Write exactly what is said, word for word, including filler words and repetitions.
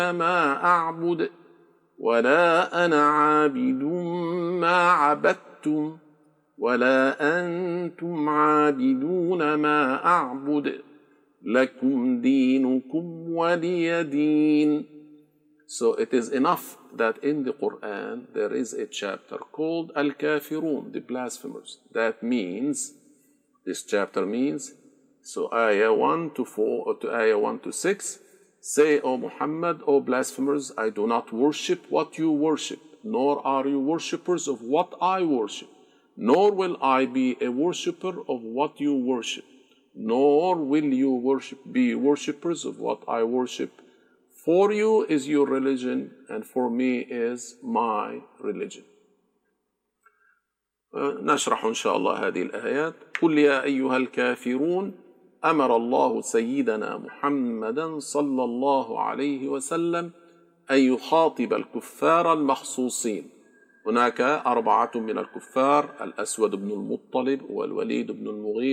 ما أعبد ولا أنا عابد ما عبدتم ولا أنتم عابدون ما أعبد لكم دينكم ولي دين. So it is enough that in the Quran there is a chapter called Al-Kafirun, the blasphemers. That means, this chapter means, so ayah one to four, or to ayah one to six, say, O Muhammad, O blasphemers, I do not worship what you worship, nor are you worshippers of what I worship, nor will I be a worshipper of what you worship, nor will you worship be worshippers of what I worship. For you is your religion, and for me is my religion. نشرح إن شاء الله هذه الآيات. قل يا أيها الكافرون أمر الله سيدنا محمدا صلى الله عليه وسلم أن يخاطب الكفار المخصوصين. هناك أربعة من الكفار: الأسود بن المطلب والوليد بن المغيرة